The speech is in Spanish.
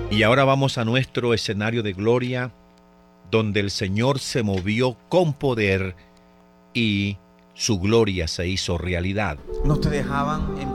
Y ahora vamos a nuestro escenario de gloria, donde el Señor se movió con poder y su gloria se hizo realidad. No te dejaban